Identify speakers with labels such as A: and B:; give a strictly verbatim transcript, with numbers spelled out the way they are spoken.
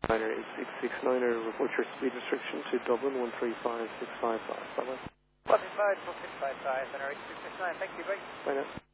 A: Niner eight six six niner, report your speed restriction to Dublin one three five six five five. Bye bye.
B: one three five six five five, Niner eight six six nine, thank you, bye.
A: Bye now.